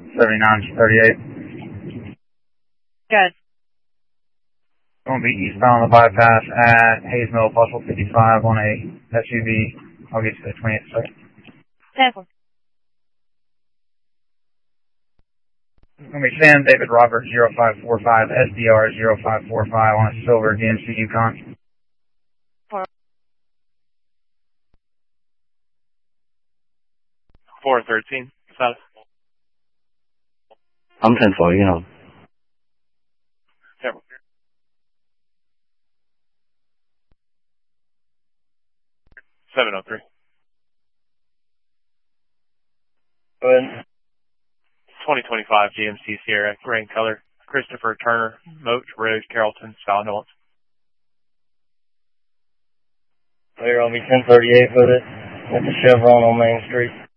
7938. Good. Going to be eastbound on the bypass at Hayes Mill, possible 55 on a SUV. I'll get you the 28th second. 10-4. It's going to be Sam David Robert 0545 SDR 0545 on a silver GMC Yukon. 413. South. I'm 10-4, you know. 703. Go ahead. 2025 GMC Sierra, gray in color. Christopher Turner, Moat Road, Carrollton, South North. Clear, I'll be 1038 with it. At the Chevron on Main Street.